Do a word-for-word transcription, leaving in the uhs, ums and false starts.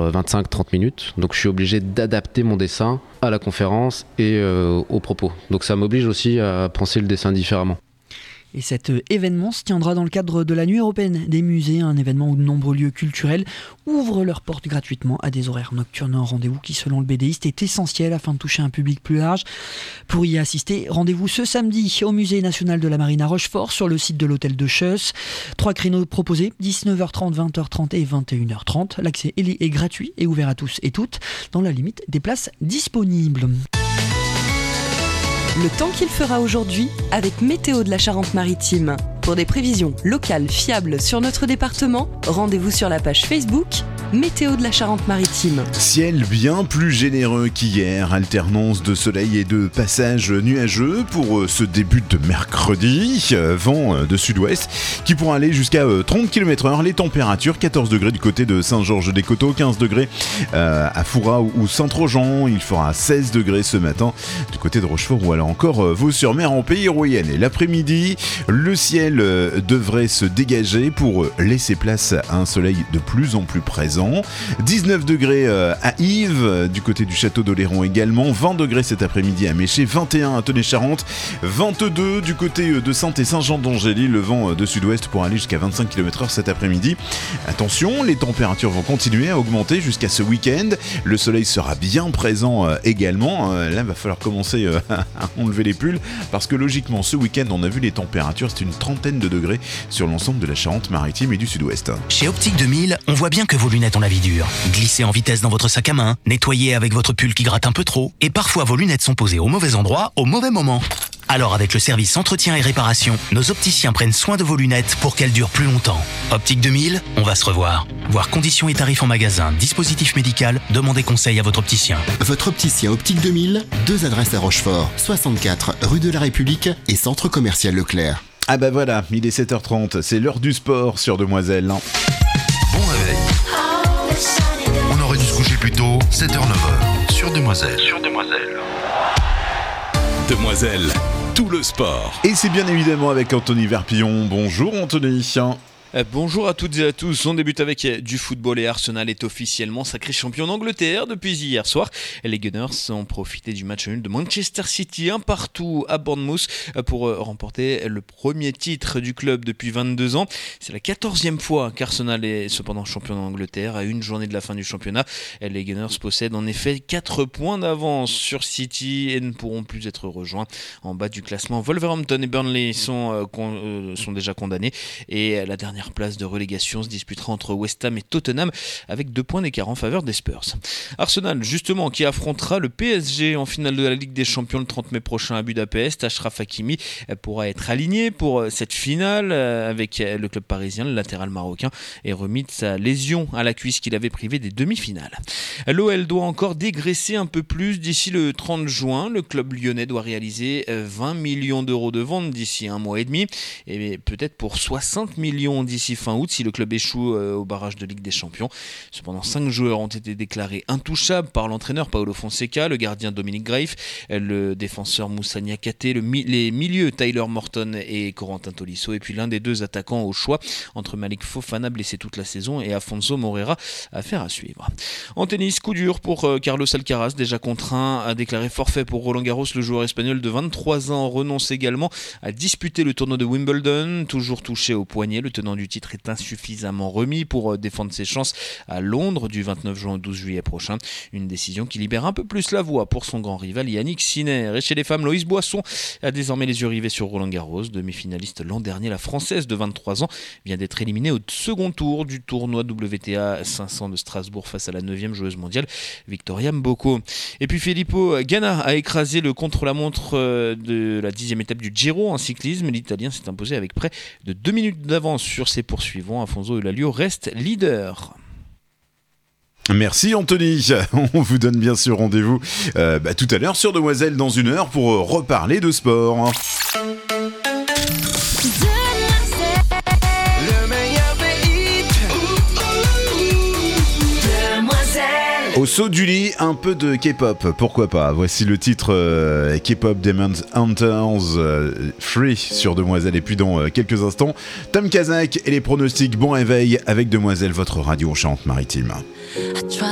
vingt-cinq à trente minutes. Donc je suis obligé d'adapter mon dessin à la conférence et euh, aux propos. Donc ça m'oblige aussi à penser le dessin différemment. Et cet événement se tiendra dans le cadre de la Nuit européenne des musées, un événement où de nombreux lieux culturels ouvrent leurs portes gratuitement à des horaires nocturnes. Un rendez-vous qui, selon le BDiste, est essentiel afin de toucher un public plus large. Pour y assister, rendez-vous ce samedi au Musée national de la Marine à Rochefort, sur le site de l'hôtel de Cheusse. Trois créneaux proposés, dix-neuf heures trente, vingt heures trente et vingt et une heures trente. L'accès est gratuit et ouvert à tous et toutes, dans la limite des places disponibles. Le temps qu'il fera aujourd'hui avec Météo de la Charente-Maritime. Pour des prévisions locales fiables sur notre département, rendez-vous sur la page Facebook Météo de la Charente-Maritime. Ciel bien plus généreux qu'hier, alternance de soleil et de passage nuageux pour ce début de mercredi, vent de sud-ouest qui pourra aller jusqu'à trente kilomètres heure, les températures quatorze degrés du côté de Saint-Georges-des-Coteaux, quinze degrés à Foura ou Saint-Trojan, il fera seize degrés ce matin du côté de Rochefort ou alors encore Vaux-sur-Mer en Pays Royenne. Et l'après-midi, le ciel devrait se dégager pour laisser place à un soleil de plus en plus présent. dix-neuf degrés à Yves, du côté du château d'Oléron également, vingt degrés cet après-midi à Méché, vingt et un à Tenay-Charente, vingt-deux du côté de Saintes et Saint-Jean-d'Angély, le vent de sud-ouest pour aller jusqu'à vingt-cinq kilomètres heure cet après-mmidi. Attention, les températures vont continuer à augmenter jusqu'à ce week-end, le soleil sera bien présent également, là il va falloir commencer à enlever les pulls, parce que logiquement ce week-end on a vu les températures, c'est une trentaine de degrés sur l'ensemble de la Charente-Maritime et du sud-ouest. Chez Optique deux mille, on voit bien que vos lunettes ont la vie dure. Glissez en vitesse dans votre sac à main, nettoyez avec votre pull qui gratte un peu trop, et parfois vos lunettes sont posées au mauvais endroit, au mauvais moment. Alors avec le service entretien et réparation, nos opticiens prennent soin de vos lunettes pour qu'elles durent plus longtemps. Optique deux mille, on va se revoir. Voir conditions et tarifs en magasin, dispositif médical, demandez conseil à votre opticien. Votre opticien Optique deux mille, deux adresses à Rochefort, soixante-quatre rue de la République et centre commercial Leclerc. Ah bah voilà, il est sept heures trente, c'est l'heure du sport sur Demoiselle. Bon réveil. On aurait dû se coucher plus tôt, sept heures neuf heures, sur Demoiselle. Sur Demoiselle. Demoiselle, tout le sport. Et c'est bien évidemment avec Anthony Verpillon. Bonjour Anthony. Bonjour à toutes et à tous, on débute avec du football et Arsenal est officiellement sacré champion d'Angleterre depuis hier soir. Les Gunners ont profité du match nul de Manchester City, un partout à Bournemouth, pour remporter le premier titre du club depuis vingt-deux ans. C'est la quatorzième fois qu'Arsenal est cependant champion d'Angleterre à une journée de la fin du championnat. Les Gunners possèdent en effet quatre points d'avance sur City et ne pourront plus être rejoints en bas du classement. Wolverhampton et Burnley sont, euh, con, euh, sont déjà condamnés et la dernière place de relégation se disputera entre West Ham et Tottenham avec deux points d'écart en faveur des Spurs. Arsenal justement qui affrontera le P S G en finale de la Ligue des Champions le trente mai prochain à Budapest. Achraf Hakimi pourra être aligné pour cette finale avec le club parisien. Le latéral marocain est remis de sa lésion à la cuisse qu'il avait privé des demi-finales. L'O L doit encore dégraisser un peu plus d'ici le trente juin. Le club lyonnais doit réaliser vingt millions d'euros de ventes d'ici un mois et demi et peut-être pour soixante millions d'ici fin août si le club échoue euh, au barrage de Ligue des Champions. Cependant, cinq joueurs ont été déclarés intouchables par l'entraîneur Paulo Fonseca, le gardien Dominique Graif, le défenseur Moussa Niakhaté, le mi- les milieux Tyler Morton et Corentin Tolisso, et puis l'un des deux attaquants au choix entre Malik Fofana blessé toute la saison et Afonso Moreira, affaire à suivre. En tennis, coup dur pour euh, Carlos Alcaraz, déjà contraint à déclarer forfait pour Roland Garros. Le joueur espagnol de vingt-trois ans renonce également à disputer le tournoi de Wimbledon, toujours touché au poignet. Le tenant du titre est insuffisamment remis pour défendre ses chances à Londres du vingt-neuf juin au douze juillet prochain. Une décision qui libère un peu plus la voie pour son grand rival Yannick Sinner. Et chez les femmes, Loïs Boisson a désormais les yeux rivés sur Roland Garros. Demi-finaliste l'an dernier, la Française de vingt-trois ans vient d'être éliminée au second tour du tournoi W T A cinq cents de Strasbourg face à la neuvième joueuse mondiale Victoria Mboko. Et puis Filippo Ganna a écrasé le contre-la-montre de la dixième étape du Giro en cyclisme. L'Italien s'est imposé avec près de deux minutes d'avance sur ses poursuivants. Afonso Eulalio reste leader. Merci Anthony, on vous donne bien sûr rendez-vous euh, bah, tout à l'heure sur Demoiselle dans une heure pour euh, reparler de sport. Au saut du lit, un peu de K-pop, pourquoi pas. Voici le titre euh, K-pop Demon Hunters euh, Free sur Demoiselle. Et puis dans euh, quelques instants, Tom Kazak et les pronostics. Bon réveil avec Demoiselle, votre radio Charente-Maritime.